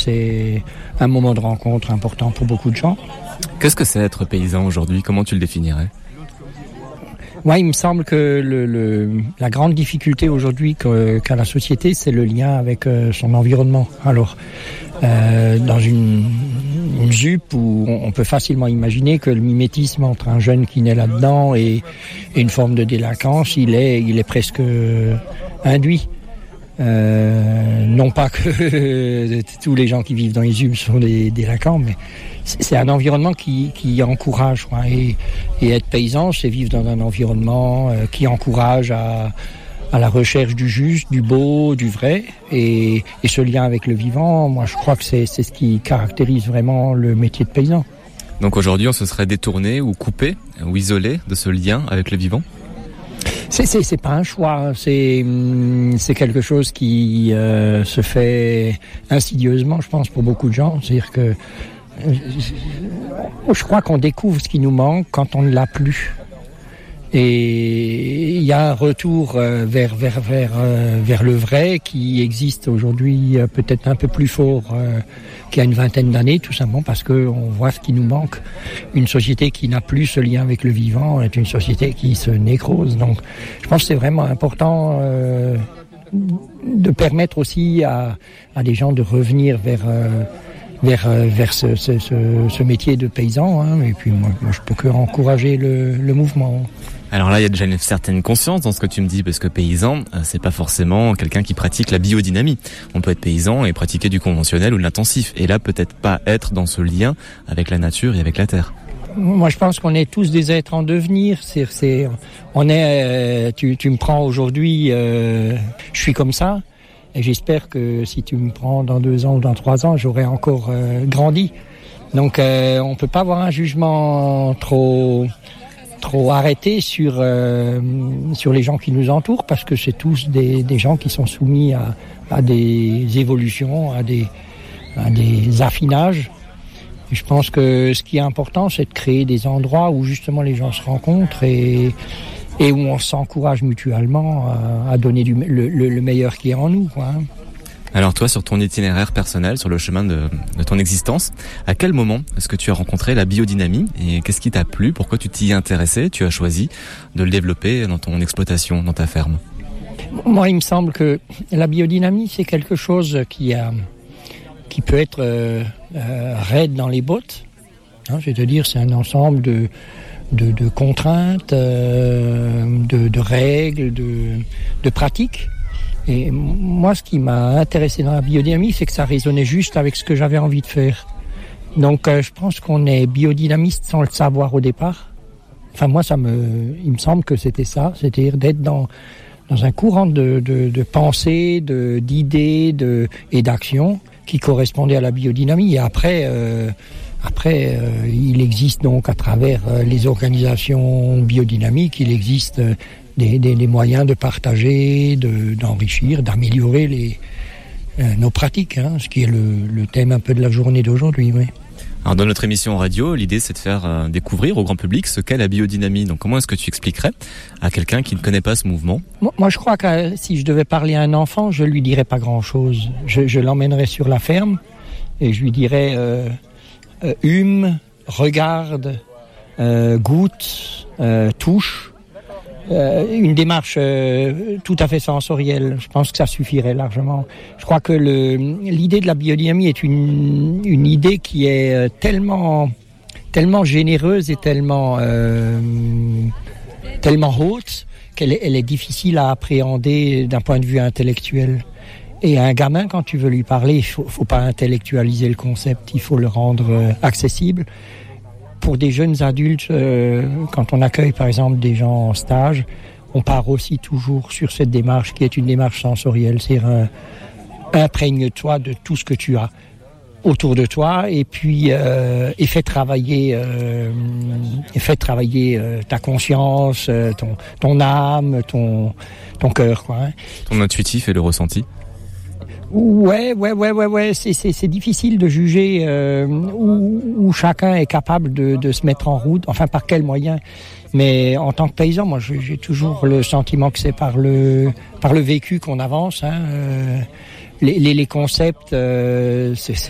c'est un moment de rencontre important pour beaucoup de gens. Qu'est-ce que c'est être paysan aujourd'hui ? Comment tu le définirais ? Ouais, il me semble que la grande difficulté aujourd'hui qu'a la société, c'est le lien avec son environnement. Alors, dans une ZUP où on peut facilement imaginer que le mimétisme entre un jeune qui naît là-dedans et une forme de délinquance, il est presque induit. Non pas que tous les gens qui vivent dans les ZUP sont des délinquants, mais c'est un environnement qui encourage, quoi. Et être paysan, c'est vivre dans un environnement qui encourage à la recherche du juste, du beau, du vrai, et ce lien avec le vivant. Moi, je crois que c'est ce qui caractérise vraiment le métier de paysan. Donc aujourd'hui, on se serait détourné ou coupé ou isolé de ce lien avec le vivant ? C'est pas un choix, c'est quelque chose qui se fait insidieusement, je pense, pour beaucoup de gens. C'est-à-dire que je crois qu'on découvre ce qui nous manque quand on ne l'a plus. Et il y a un retour vers le vrai qui existe aujourd'hui peut-être un peu plus fort qu'il y a une vingtaine d'années, tout simplement parce que on voit ce qui nous manque. Une société qui n'a plus ce lien avec le vivant est une société qui se nécrose. Donc, je pense que c'est vraiment important de permettre aussi à des gens de revenir vers ce métier de paysan. Hein. Et puis moi, je peux que encourager le mouvement. Alors là, il y a déjà une certaine conscience dans ce que tu me dis, parce que paysan, c'est pas forcément quelqu'un qui pratique la biodynamie. On peut être paysan et pratiquer du conventionnel ou de l'intensif, et là peut-être pas être dans ce lien avec la nature et avec la terre. Moi, je pense qu'on est tous des êtres en devenir. Tu me prends aujourd'hui, je suis comme ça, et j'espère que si tu me prends dans 2 ans ou dans 3 ans, j'aurai encore grandi. Donc, on peut pas avoir un jugement trop arrêté sur les gens qui nous entourent, parce que c'est tous des gens qui sont soumis à des évolutions, à des affinages. Et je pense que ce qui est important, c'est de créer des endroits où justement les gens se rencontrent et où on s'encourage mutuellement à donner le meilleur qui est en nous, quoi. Alors toi, sur ton itinéraire personnel, sur le chemin de ton existence, à quel moment est-ce que tu as rencontré la biodynamie et qu'est-ce qui t'a plu? Pourquoi tu t'y intéressais? Tu as choisi de le développer dans ton exploitation, dans ta ferme? Moi, il me semble que la biodynamie, c'est quelque chose qui peut être raide dans les bottes. Je vais te dire, c'est un ensemble de contraintes, de règles, de pratiques. Et moi, ce qui m'a intéressé dans la biodynamie, c'est que ça résonnait juste avec ce que j'avais envie de faire. Donc, je pense qu'on est biodynamiste sans le savoir au départ. Enfin, moi, il me semble que c'était ça, c'est-à-dire d'être dans un courant de pensée, d'idées et d'actions qui correspondait à la biodynamie. Et après, il existe donc à travers les organisations biodynamiques, il existe des moyens de partager, d'enrichir, d'améliorer nos pratiques, hein, ce qui est le thème un peu de la journée d'aujourd'hui, oui. Alors dans notre émission radio, l'idée c'est de faire découvrir au grand public ce qu'est la biodynamie. Donc comment est-ce que tu expliquerais à quelqu'un qui ne connaît pas ce mouvement? Moi je crois que si je devais parler à un enfant, je lui dirais pas grand-chose. Je l'emmènerais sur la ferme et je lui dirais hume, regarde, goûte, touche. Une démarche tout à fait sensorielle. Je pense que ça suffirait largement. Je crois que l'idée de la biodynamie est une idée qui est tellement généreuse et tellement haute qu'elle est difficile à appréhender d'un point de vue intellectuel. Et à un gamin, quand tu veux lui parler, il faut pas intellectualiser le concept, il faut le rendre accessible. Pour des jeunes adultes, quand on accueille par exemple des gens en stage, on part aussi toujours sur cette démarche qui est une démarche sensorielle, c'est-à-dire imprègne-toi de tout ce que tu as autour de toi et puis et fais travailler ta conscience, ton âme, ton cœur, quoi. Hein. Ton intuitif et le ressenti. Ouais. C'est difficile de juger où chacun est capable de se mettre en route. Enfin, par quels moyens. Mais en tant que paysan, moi, j'ai toujours le sentiment que c'est par le vécu qu'on avance. Hein. Les concepts,